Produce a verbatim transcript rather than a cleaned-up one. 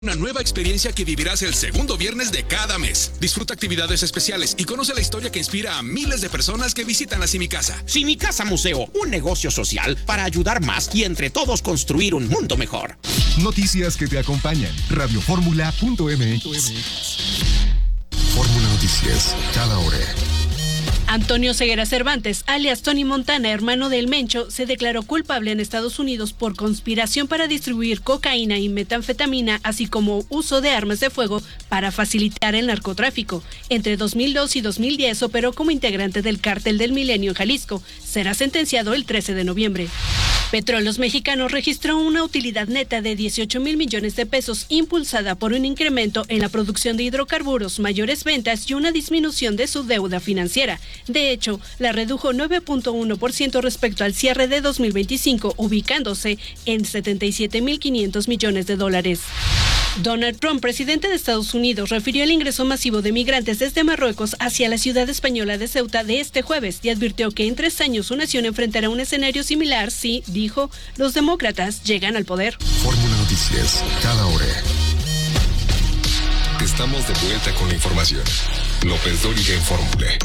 Una nueva experiencia que vivirás el segundo viernes de cada mes. Disfruta actividades especiales y conoce la historia que inspira a miles de personas que visitan la Simicasa. Simicasa Museo, un negocio social para ayudar más y entre todos construir un mundo mejor. Noticias que te acompañan. radio fórmula punto m x. Fórmula Noticias, cada hora. Antonio Ceguera Cervantes, alias Tony Montana, hermano del Mencho, se declaró culpable en Estados Unidos por conspiración para distribuir cocaína y metanfetamina, así como uso de armas de fuego para facilitar el narcotráfico. Entre dos mil dos y dos mil diez operó como integrante del Cártel del Milenio en Jalisco. Será sentenciado el trece de noviembre. Petróleos Mexicanos registró una utilidad neta de dieciocho mil millones de pesos, impulsada por un incremento en la producción de hidrocarburos, mayores ventas y una disminución de su deuda financiera. De hecho, la redujo nueve punto uno por ciento respecto al cierre de dos mil veinticinco, ubicándose en setenta y siete mil quinientos millones de dólares. Donald Trump, presidente de Estados Unidos, refirió el ingreso masivo de migrantes desde Marruecos hacia la ciudad española de Ceuta de este jueves y advirtió que en tres años su nación enfrentará un escenario similar si, dijo, los demócratas llegan al poder. Fórmula Noticias, cada hora. Estamos de vuelta con la información. López Dóriga en Fórmula.